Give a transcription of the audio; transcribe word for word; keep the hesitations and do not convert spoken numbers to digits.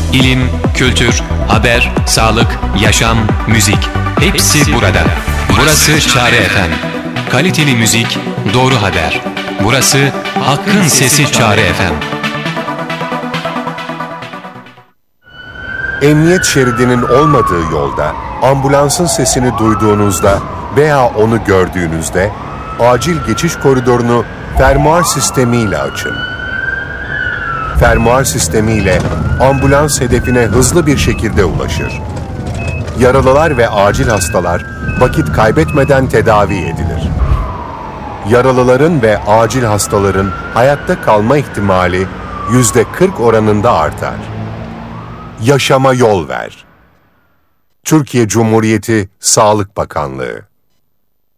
İlim, kültür, haber, sağlık, yaşam, müzik. Hepsi burada. Burası Çare F M. Kaliteli müzik, doğru haber. Burası Hakkın Sesi Çare F M. Emniyet şeridinin olmadığı yolda, ambulansın sesini duyduğunuzda veya onu gördüğünüzde, acil geçiş koridorunu fermuar sistemiyle açın. Fermuar sistemiyle ambulans hedefine hızlı bir şekilde ulaşır. Yaralılar ve acil hastalar vakit kaybetmeden tedavi edilir. Yaralıların ve acil hastaların hayatta kalma ihtimali yüzde kırk oranında artar. Yaşama yol ver. Türkiye Cumhuriyeti Sağlık Bakanlığı.